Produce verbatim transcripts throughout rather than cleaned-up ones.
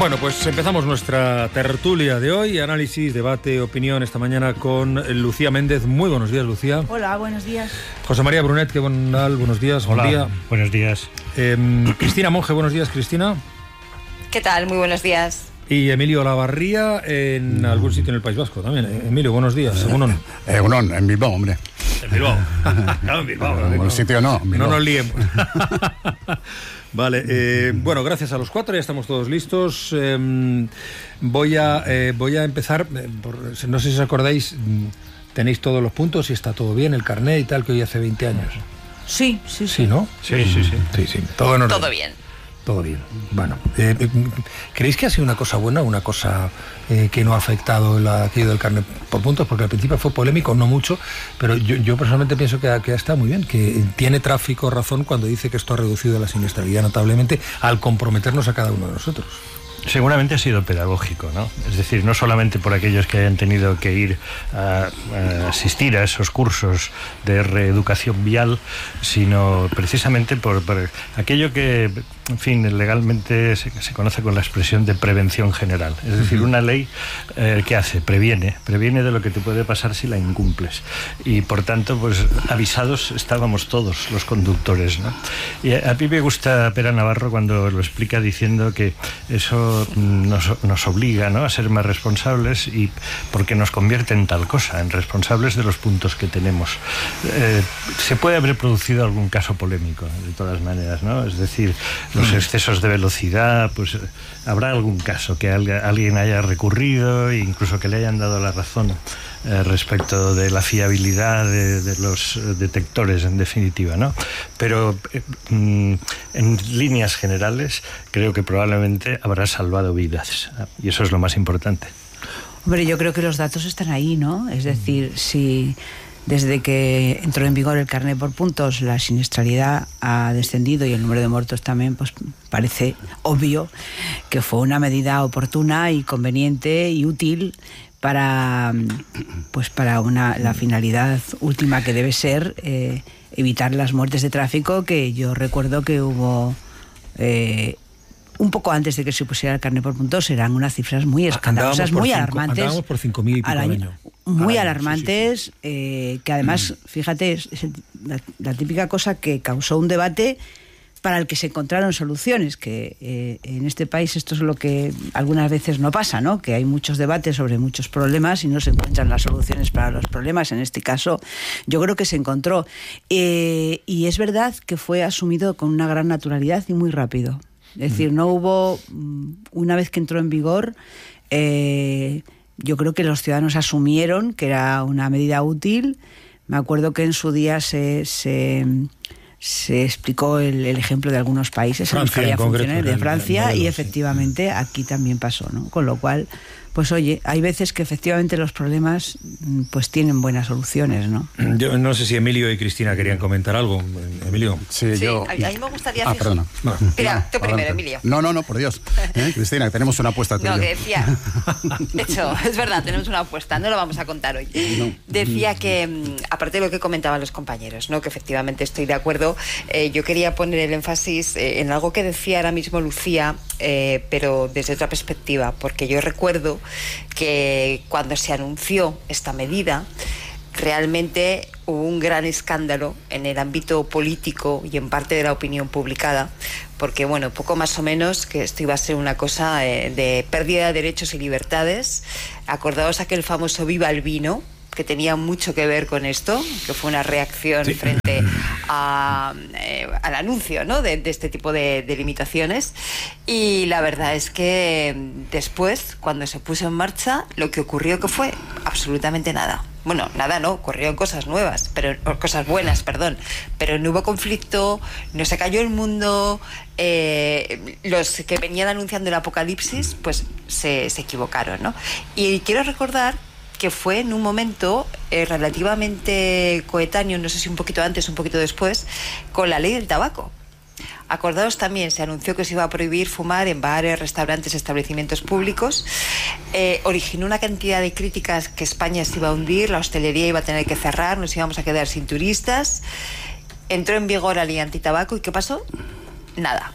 Bueno, pues empezamos nuestra tertulia de hoy, análisis, debate, opinión esta mañana con Lucía Méndez. Muy buenos días, Lucía. Hola, buenos días. José María Brunet, ¿qué tal? Buenos días. Hola, buen día. Buenos días. Eh, Cristina Monge, buenos días, Cristina. ¿Qué tal? Muy buenos días. Y Emilio Olavarría en algún sitio en el País Vasco también. Emilio, buenos días. Egunon. Eh, Egunon, en Bilbao, hombre. En Bilbao. No, en Bilbao. En algún sitio no. En No Bilbao. nos liemos. Vale, eh, bueno, gracias a los cuatro, ya estamos todos listos. Eh, voy, a, eh, voy a empezar, eh, por, no sé si os acordáis, tenéis todos los puntos y está todo bien, el carnet y tal, que hoy hace veinte años. Sí, sí, sí. Sí, ¿no? Sí, sí, sí. Sí, sí, todo en orden. Todo bien. Todo bien. Bueno, eh, ¿creéis que ha sido una cosa buena, una cosa eh, que no ha afectado la caída del carnet por puntos? Porque al principio fue polémico, no mucho, pero yo, yo personalmente pienso que, que está muy bien, que tiene Tráfico razón cuando dice que esto ha reducido la siniestralidad notablemente al comprometernos a cada uno de nosotros. Seguramente ha sido pedagógico, ¿no? Es decir, no solamente por aquellos que hayan tenido que ir a, a asistir a esos cursos de reeducación vial, sino precisamente por, por aquello que, en fin, legalmente se, se conoce con la expresión de prevención general. Es decir, una ley eh, ¿qué hace? Previene, previene de lo que te puede pasar si la incumples. Y por tanto, pues avisados estábamos todos los conductores, ¿no? Y a, a mí me gusta Pera Navarro cuando lo explica diciendo que eso Nos, nos obliga, ¿no?, a ser más responsables, y porque nos convierte en tal cosa, en responsables de los puntos que tenemos. Eh, se puede haber producido algún caso polémico, de todas maneras, ¿no? Es decir, los excesos de velocidad, pues habrá algún caso que alguien haya recurrido e incluso que le hayan dado la razón eh, respecto de la fiabilidad de, de los detectores, en definitiva, ¿no? Pero eh, en líneas generales creo que probablemente habrá salvado vidas, y eso es lo más importante. Hombre, yo creo que los datos están ahí, ¿no? Es decir, si desde que entró en vigor el carnet por puntos la siniestralidad ha descendido y el número de muertos también, pues parece obvio que fue una medida oportuna y conveniente y útil para, pues para una, la finalidad última que debe ser eh, evitar las muertes de tráfico, que yo recuerdo que hubo eh, un poco antes de que se pusiera el carnet por puntos, eran unas cifras muy escandalosas, muy cinco, alarmantes. Andábamos por cinco mil y pico al año. año. Muy al año, alarmantes, sí, sí, sí. Eh, que además, mm. fíjate, es, es la, la típica cosa que causó un debate para el que se encontraron soluciones, que eh, en este país esto es lo que algunas veces no pasa, ¿no? Que hay muchos debates sobre muchos problemas y no se encuentran las soluciones para los problemas. En este caso, yo creo que se encontró. Eh, y es verdad que fue asumido con una gran naturalidad y muy rápido. Es decir, no hubo, una vez que entró en vigor, eh, yo creo que los ciudadanos asumieron que era una medida útil. Me acuerdo que en su día se... se se explicó el, el ejemplo de algunos países Francia, en los que había funciones de el, Francia el modelo, y efectivamente sí. Aquí también pasó, ¿no? Con lo cual, pues oye, hay veces que efectivamente los problemas pues tienen buenas soluciones, ¿no? Yo no sé si Emilio y Cristina querían comentar algo. Emilio. Sí, sí yo... a mí me gustaría... Ah, perdona. No. Mira, tú primero, adelante. Emilio. No, no, no, por Dios. ¿Eh? Cristina, que tenemos una apuesta tuya. No, que decía... De hecho, es verdad, tenemos una apuesta, no lo vamos a contar hoy. No. Decía que, aparte de lo que comentaban los compañeros, ¿no?, que efectivamente estoy de acuerdo, eh, yo quería poner el énfasis eh, en algo que decía ahora mismo Lucía, eh, pero desde otra perspectiva, porque yo recuerdo que cuando se anunció esta medida, realmente hubo un gran escándalo en el ámbito político y en parte de la opinión publicada, porque, bueno, poco más o menos que esto iba a ser una cosa eh, de pérdida de derechos y libertades. Acordaos aquel famoso Viva el Vino, que tenía mucho que ver con esto, que fue una reacción sí. frente a, eh, al anuncio, ¿no?, de, de este tipo de, de limitaciones. Y la verdad es que después, cuando se puso en marcha, lo que ocurrió que fue absolutamente nada. Bueno, nada no, ocurrieron cosas nuevas, pero cosas buenas, perdón, pero no hubo conflicto, no se cayó el mundo, eh, los que venían anunciando el apocalipsis, pues se, se equivocaron, ¿no? Y quiero recordar que fue en un momento eh, relativamente coetáneo, no sé si un poquito antes o un poquito después, con la ley del tabaco. Acordaos también, se anunció que se iba a prohibir fumar en bares, restaurantes, establecimientos públicos. Eh, originó una cantidad de críticas que España se iba a hundir, la hostelería iba a tener que cerrar, nos íbamos a quedar sin turistas. Entró en vigor la ley antitabaco y ¿qué pasó? Nada.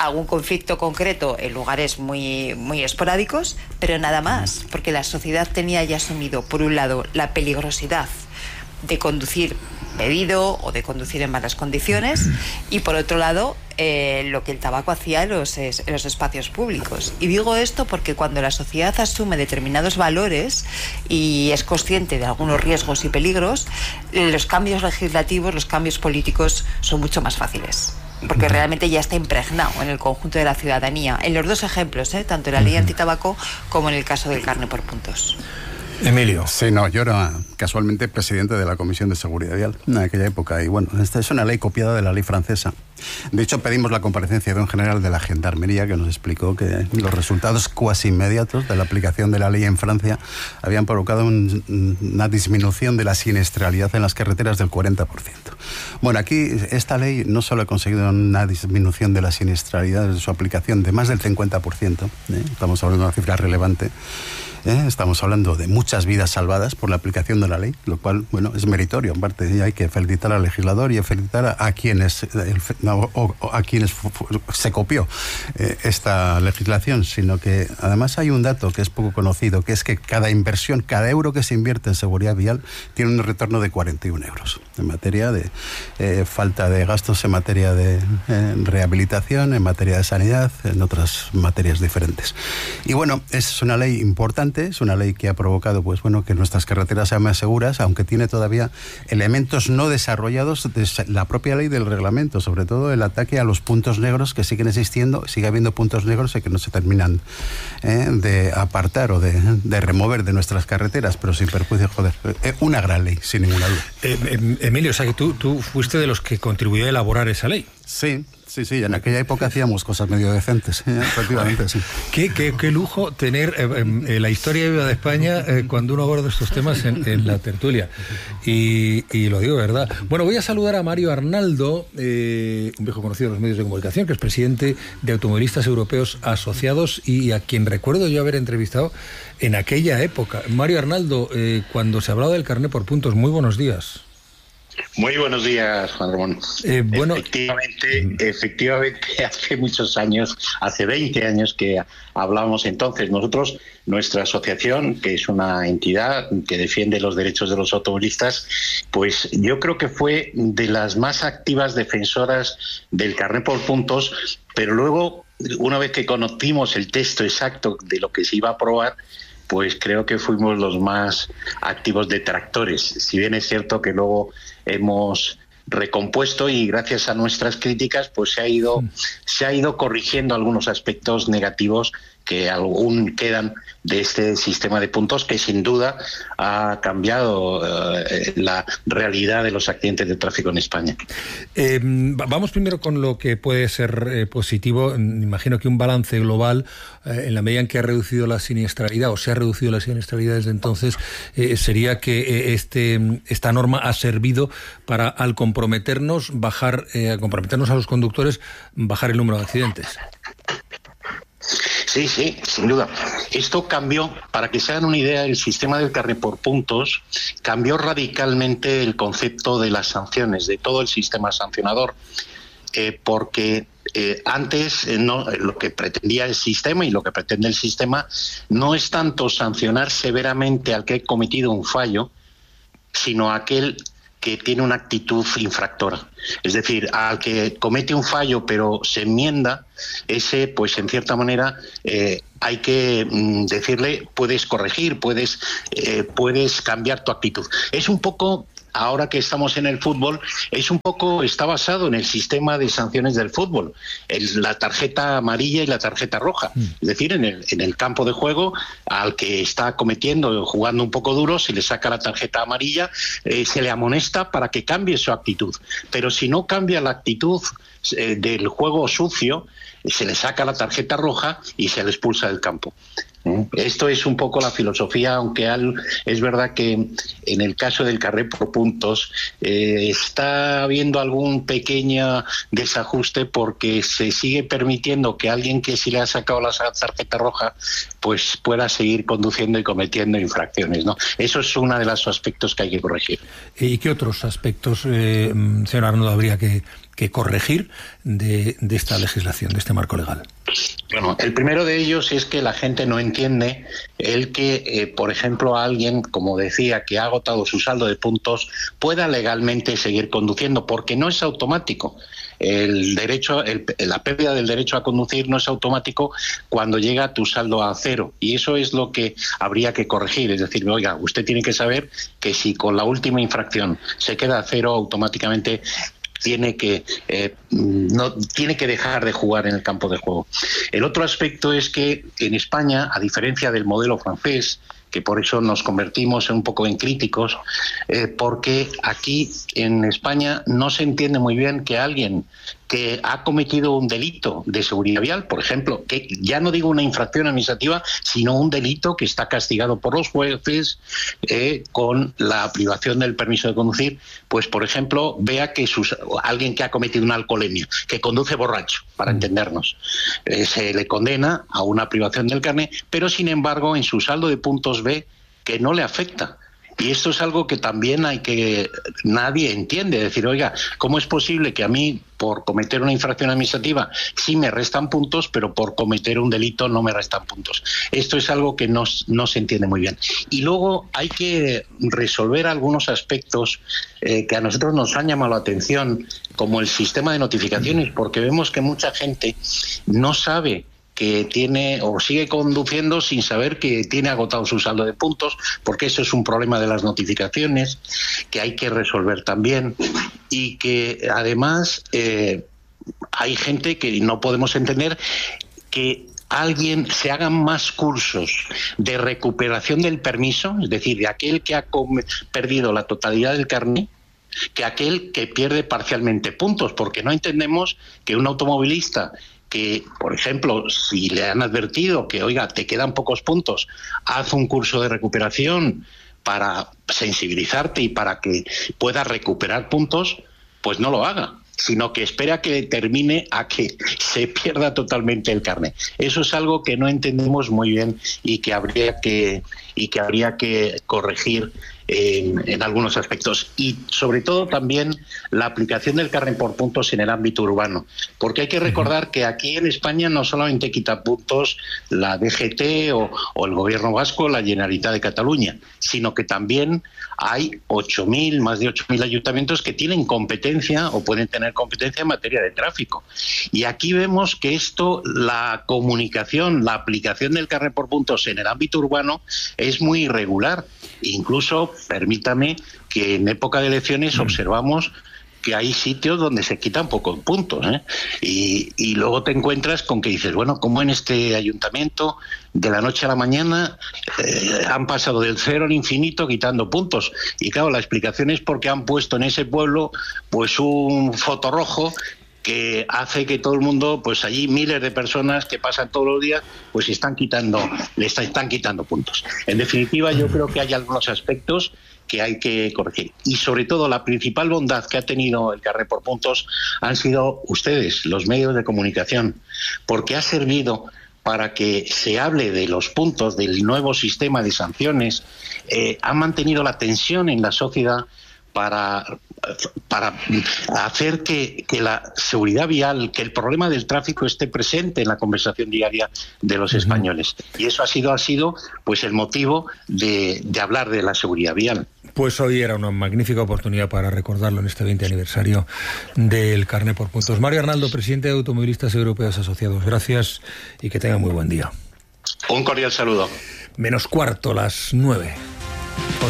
algún conflicto concreto en lugares muy, muy esporádicos, pero nada más, porque la sociedad tenía ya asumido, por un lado, la peligrosidad de conducir bebido o de conducir en malas condiciones, y por otro lado eh, lo que el tabaco hacía en los, en los espacios públicos. Y digo esto porque cuando la sociedad asume determinados valores y es consciente de algunos riesgos y peligros, los cambios legislativos, los cambios políticos son mucho más fáciles, porque realmente ya está impregnado en el conjunto de la ciudadanía, en los dos ejemplos, ¿eh? Tanto en la ley antitabaco como en el caso del carné por puntos. Emilio. Sí, no, yo era casualmente presidente de la Comisión de Seguridad Vial en aquella época, y bueno, esta es una ley copiada de la ley francesa. De hecho, pedimos la comparecencia de un general de la Gendarmería que nos explicó que los resultados cuasi inmediatos de la aplicación de la ley en Francia habían provocado un, una disminución de la siniestralidad en las carreteras del cuarenta por ciento. Bueno, aquí esta ley no solo ha conseguido una disminución de la siniestralidad de su aplicación de más del cincuenta por ciento, ¿eh? Estamos hablando de una cifra relevante. ¿Eh? Estamos hablando de muchas vidas salvadas por la aplicación de la ley, lo cual, bueno, es meritorio en parte, y hay que felicitar al legislador y felicitar a, a quienes el, no, o, o a quienes fu, fu, se copió eh, esta legislación, sino que además hay un dato que es poco conocido, que es que cada inversión, cada euro que se invierte en seguridad vial tiene un retorno de cuarenta y un euros en materia de eh, falta de gastos, en materia de eh, rehabilitación, en materia de sanidad, en otras materias diferentes. Y bueno, es una ley importante. Es una ley que ha provocado, pues bueno, que nuestras carreteras sean más seguras, aunque tiene todavía elementos no desarrollados de la propia ley del reglamento, sobre todo el ataque a los puntos negros que siguen existiendo, sigue habiendo puntos negros y que no se terminan eh, de apartar o de, de remover de nuestras carreteras, pero sin perjuicio, joder, eh, una gran ley, sin ninguna duda. Eh, eh, Emilio, o sea que tú, tú fuiste de los que contribuyó a elaborar esa ley. Sí. Sí, sí, en aquella época hacíamos cosas medio decentes, ¿eh? Efectivamente, sí. Qué, qué, qué lujo tener eh, eh, la historia viva de España eh, cuando uno aborda estos temas en, en la tertulia. Y, y lo digo de verdad. Bueno, voy a saludar a Mario Arnaldo, eh, un viejo conocido de los medios de comunicación, que es presidente de Automovilistas Europeos Asociados y a quien recuerdo yo haber entrevistado en aquella época. Mario Arnaldo, eh, cuando se hablaba del carné por puntos, muy buenos días. Muy buenos días, Juan Ramón. Eh, bueno, efectivamente, efectivamente, hace muchos años, hace veinte años que hablábamos entonces. Nosotros, nuestra asociación, que es una entidad que defiende los derechos de los automovilistas, pues yo creo que fue de las más activas defensoras del carné por puntos, pero luego, una vez que conocimos el texto exacto de lo que se iba a aprobar, pues creo que fuimos los más activos detractores. Si bien es cierto que luego hemos recompuesto y gracias a nuestras críticas pues se ha ido se ha ido corrigiendo algunos aspectos negativos que aún quedan de este sistema de puntos, que sin duda ha cambiado eh, la realidad de los accidentes de tráfico en España. Eh, vamos primero con lo que puede ser eh, positivo. Imagino que un balance global, eh, en la medida en que ha reducido la siniestralidad, o se ha reducido la siniestralidad desde entonces, eh, sería que eh, este esta norma ha servido para, al comprometernos, bajar, eh, comprometernos a los conductores, bajar el número de accidentes. Sí, sí, sin duda. Esto cambió, para que se hagan una idea, el sistema del carné por puntos cambió radicalmente el concepto de las sanciones, de todo el sistema sancionador, eh, porque eh, antes eh, no, lo que pretendía el sistema y lo que pretende el sistema no es tanto sancionar severamente al que ha cometido un fallo, sino a aquel que tiene una actitud infractora. Es decir, al que comete un fallo pero se enmienda, ese, pues en cierta manera, eh, hay que mm, decirle, puedes corregir, puedes, eh, puedes cambiar tu actitud. Es un poco, ahora que estamos en el fútbol, es un poco, está basado en el sistema de sanciones del fútbol, el, la tarjeta amarilla y la tarjeta roja. Mm. Es decir, en el, en el campo de juego, al que está cometiendo, jugando un poco duro, se le saca la tarjeta amarilla, eh, se le amonesta para que cambie su actitud. Pero si no cambia la actitud eh, del juego sucio, se le saca la tarjeta roja y se le expulsa del campo. ¿Eh? Esto es un poco la filosofía, aunque al, es verdad que en el caso del carnet por puntos eh, está habiendo algún pequeño desajuste porque se sigue permitiendo que alguien que sí le ha sacado la tarjeta roja pues pueda seguir conduciendo y cometiendo infracciones, ¿no? Eso es uno de los aspectos que hay que corregir. ¿Y qué otros aspectos, eh, señor Arnaldo, habría que, que corregir de, de esta legislación, de este marco legal? Bueno, el primero de ellos es que la gente no entiende el que, eh, por ejemplo, alguien, como decía, que ha agotado su saldo de puntos, pueda legalmente seguir conduciendo, porque no es automático. El derecho, el, la pérdida del derecho a conducir no es automático cuando llega tu saldo a cero, y eso es lo que habría que corregir. Es decir, oiga, usted tiene que saber que si con la última infracción se queda a cero, automáticamente tiene que eh, no tiene que dejar de jugar en el campo de juego. El otro aspecto es que en España, a diferencia del modelo francés, que por eso nos convertimos un poco en críticos, eh, porque aquí en España no se entiende muy bien que alguien que ha cometido un delito de seguridad vial, por ejemplo, que ya no digo una infracción administrativa, sino un delito que está castigado por los jueces eh, con la privación del permiso de conducir, pues por ejemplo, vea que sus, alguien que ha cometido una alcoholemia, que conduce borracho, para entendernos, eh, se le condena a una privación del carnet, pero sin embargo en su saldo de puntos ve que no le afecta. Y esto es algo que también hay que nadie entiende, decir, oiga, ¿cómo es posible que a mí por cometer una infracción administrativa sí me restan puntos, pero por cometer un delito no me restan puntos? Esto es algo que no, no se entiende muy bien. Y luego hay que resolver algunos aspectos eh, que a nosotros nos han llamado la atención, como el sistema de notificaciones, porque vemos que mucha gente no sabe que tiene o sigue conduciendo sin saber que tiene agotado su saldo de puntos, porque eso es un problema de las notificaciones que hay que resolver también, y que además eh, hay gente que no podemos entender que alguien se hagan más cursos de recuperación del permiso, es decir, de aquel que ha perdido la totalidad del carnet, que aquel que pierde parcialmente puntos, porque no entendemos que un automovilista que, por ejemplo, si le han advertido que, oiga, te quedan pocos puntos, haz un curso de recuperación para sensibilizarte y para que puedas recuperar puntos, pues no lo haga, sino que espera que termine a que se pierda totalmente el carnet. Eso es algo que no entendemos muy bien y que habría que, y que, habría que corregir En, en algunos aspectos, y sobre todo también la aplicación del carnet por puntos en el ámbito urbano, porque hay que recordar que aquí en España no solamente quita puntos la D G T o, o el gobierno vasco, la Generalitat de Cataluña, sino que también hay ocho mil, más de ocho mil ayuntamientos que tienen competencia o pueden tener competencia en materia de tráfico. Y aquí vemos que esto, la comunicación, la aplicación del carnet por puntos en el ámbito urbano es muy irregular. Incluso, permítame, que en época de elecciones observamos que hay sitios donde se quitan pocos puntos, ¿eh? y, y luego te encuentras con que dices, bueno, ¿cómo en este ayuntamiento de la noche a la mañana eh, han pasado del cero al infinito quitando puntos? Y claro, la explicación es porque han puesto en ese pueblo pues un foto rojo que hace que todo el mundo, pues allí miles de personas que pasan todos los días, pues están quitando, le están, están quitando puntos. En definitiva, yo creo que hay algunos aspectos que hay que corregir. Y sobre todo, la principal bondad que ha tenido el carnet por puntos han sido ustedes, los medios de comunicación, porque ha servido para que se hable de los puntos del nuevo sistema de sanciones, eh, ha mantenido la tensión en la sociedad para para hacer que, que la seguridad vial, que el problema del tráfico esté presente en la conversación diaria de los españoles. Y eso ha sido, ha sido pues el motivo de, de hablar de la seguridad vial. Pues hoy era una magnífica oportunidad para recordarlo en este veinte aniversario del carnet por puntos. Mario Arnaldo, presidente de Automovilistas Europeos Asociados, gracias y que tenga muy buen día. Un cordial saludo. Menos cuarto, las nueve.